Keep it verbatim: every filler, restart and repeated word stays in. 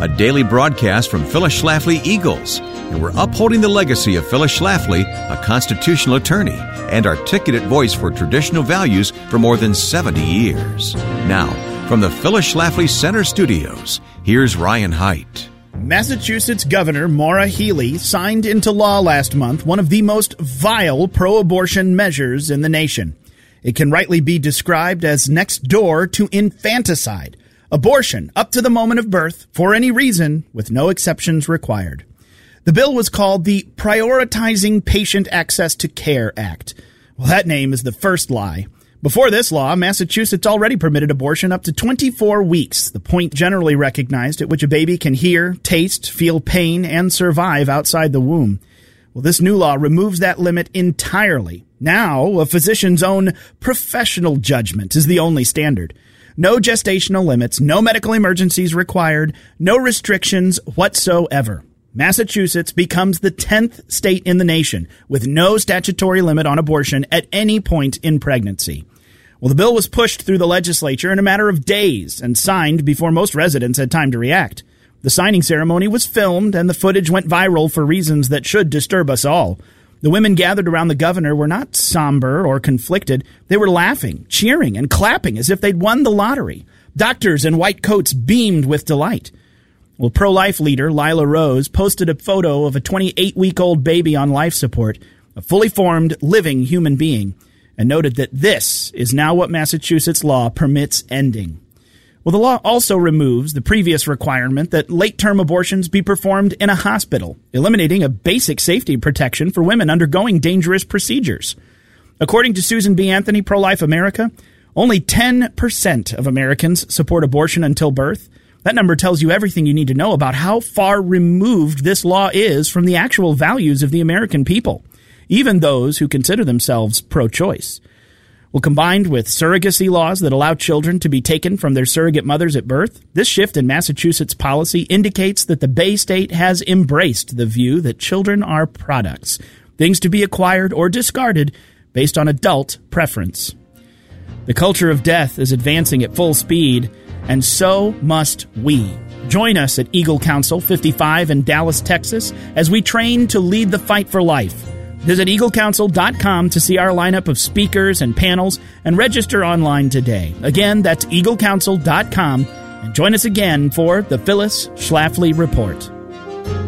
a daily broadcast from Phyllis Schlafly Eagles. And we're upholding the legacy of Phyllis Schlafly, a constitutional attorney and articulate voice for traditional values for more than seventy years. Now, from the Phyllis Schlafly Center Studios, here's Ryan Haidt. Massachusetts Governor Maura Healey signed into law last month one of the most vile pro-abortion measures in the nation. It can rightly be described as next door to infanticide. Abortion up to the moment of birth, for any reason, with no exceptions required. The bill was called the Prioritizing Patient Access to Care Act. Well, that name is the first lie. Before this law, Massachusetts already permitted abortion up to twenty-four weeks, the point generally recognized at which a baby can hear, taste, feel pain, and survive outside the womb. Well, this new law removes that limit entirely. Now, a physician's own professional judgment is the only standard. No gestational limits, no medical emergencies required, no restrictions whatsoever. Massachusetts becomes the tenth state in the nation with no statutory limit on abortion at any point in pregnancy. Well, the bill was pushed through the legislature in a matter of days and signed before most residents had time to react. The signing ceremony was filmed, and the footage went viral for reasons that should disturb us all. The women gathered around the governor were not somber or conflicted. They were laughing, cheering, and clapping as if they'd won the lottery. Doctors in white coats beamed with delight. Well, pro-life leader Lila Rose posted a photo of a twenty-eight-week-old baby on life support, a fully formed, living human being, and noted that this is now what Massachusetts law permits ending. Well, the law also removes the previous requirement that late-term abortions be performed in a hospital, eliminating a basic safety protection for women undergoing dangerous procedures. According to Susan B. Anthony, Pro-Life America, only ten percent of Americans support abortion until birth. That number tells you everything you need to know about how far removed this law is from the actual values of the American people, even those who consider themselves pro-choice. Well, combined with surrogacy laws that allow children to be taken from their surrogate mothers at birth, this shift in Massachusetts policy indicates that the Bay State has embraced the view that children are products, things to be acquired or discarded based on adult preference. The culture of death is advancing at full speed, and so must we. Join us at Eagle Council fifty-five in Dallas, Texas, as we train to lead the fight for life. Visit eagle council dot com to see our lineup of speakers and panels and register online today. Again, that's eagle council dot com, and join us again for the Phyllis Schlafly Report.